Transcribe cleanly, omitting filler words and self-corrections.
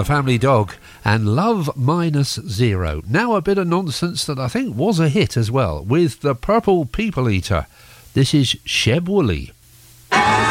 The Family Dog, and Love Minus Zero. Now a bit of nonsense that I think was a hit as well, with the Purple People Eater. This is Sheb Woolley.